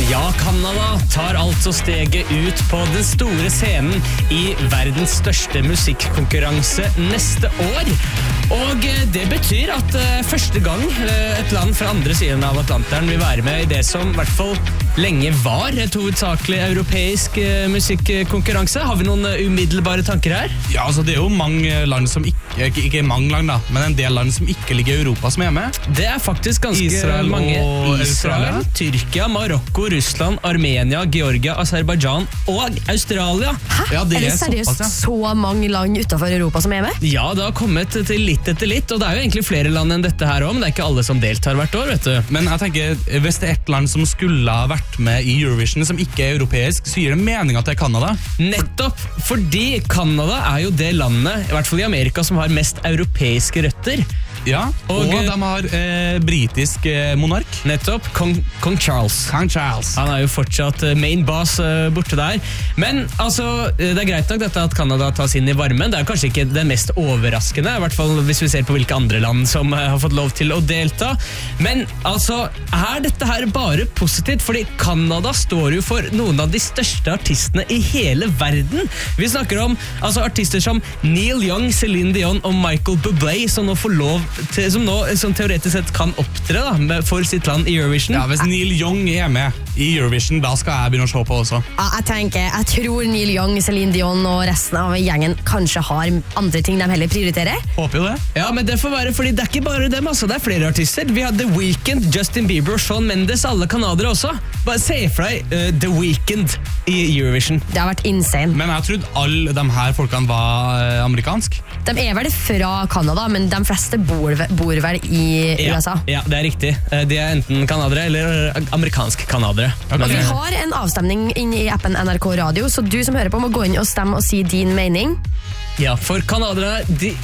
Ja, Kanada tar altså steget ut på den store scenen i verdens største musikkonkurranse neste år. Og det betyr at første gang et land fra andre siden av Atlanteren vil være med i det som i hvert fall lenge var et hovedsakelig europeisk musikkonkurranse. Har vi noen umiddelbare tanker her? Ja, altså det er jo mange land som ikke mange land da, men en del land som ikke ligger i Europa som er med. Det er faktisk ganske Israel mange. og Australia. Tyrkia, Marokko, Russland, Armenia, Georgia, Aserbajdsjan og Australia. Hæ? Ja, det er det er seriøst såpass, ja. så mange land utenfor Europa som er med? Ja, det har kommet til litt etter litt, og det er jo egentlig flere land enn dette her også, men det er ikke alle som deltar hvert år, vet du. Men jeg tenker, hvis det er et land som skulle ha vært med i Eurovision som ikke er europeisk, så gir det mening at det er Kanada. Nettopp, fordi Kanada er jo det landet, i hvert fall i Amerika, som har mest europeiske røtter. Ja, og Og- de har britisk monark. Nettopp, Kong Charles. Kong Charles. Han er jo fortsatt main boss borte der. Men altså, det er greit nok dette at Kanada tas inn i varmen. Det er kanskje ikke det mest overraskende, i hvert fall hvis vi ser på hvilke andre land som har fått lov til å delta. Men altså, er dette her bare positivt? Fordi Kanada står jo for noen av de største artistene i hele verden. Vi snakker om altså, artister som Neil Young, Celine Dion og Michael Bublé, som nå får lov til, som teoretisk sett kan opptre da, for sitt land i Eurovision. Ja, hvis Neil Young er med i Eurovision, da skal jeg begynne å se på også. Ja, jeg tror Neil Young, Celine Dion og resten av gjengen kanskje har andre ting de heller prioriterer. Håper jo det. Ja, men det får være, fordi det er ikke bare dem, altså. Det er flere artister. Vi har The Weeknd, Justin Bieber, Shawn Mendes, alle kanadere også. Bare se for deg The Weeknd i Eurovision. Det har vært insane. Men jeg trodde alle de her folkene var amerikansk. De er vel fra Kanada, men de fleste bor vel i USA. Ja, det er riktig. De er enten kanadere eller amerikanske kanadere. Ok. Vi har en avstemning inn i appen NRK Radio, så du som hører på må gå inn og stemme og si din mening. Ja, for kanadere,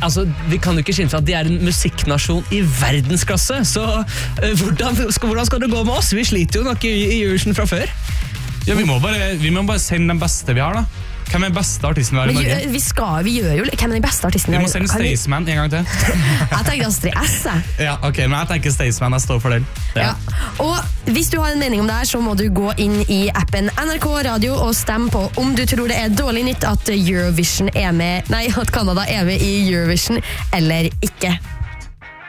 vi kan jo ikke skynde at de er en musikknasjon i verdensklasse, så hvordan skal det gå med oss? Vi sliter jo nok i Eurovision fra før. Ja, vi må bare sende den beste vi har da. Hvem er den beste artisten vi har i Men Norge? vi gjør jo hvem er den beste artisten Vi må har? sende Kan vi- Staysman en gang til. Jeg tenkte Astrid S. jeg. Ja, ok, men jeg tenker Staysman, jeg står for den. Ja. Og hvis du har en mening om det her, så må du gå inn i appen NRK Radio og stemme på om du tror det er dårlig nytt at Eurovision er med, nei, at Kanada er med i Eurovision eller ikke.